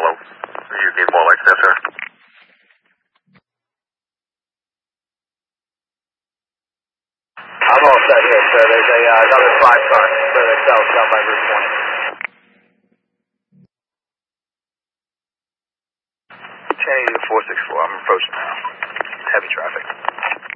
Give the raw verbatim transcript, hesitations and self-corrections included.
Hello. You need more lights there, sir? I'm all set here, sir. There's a, uh, another five car further south down by Route twenty. ten eighty to four six four. I'm approaching now. Heavy traffic.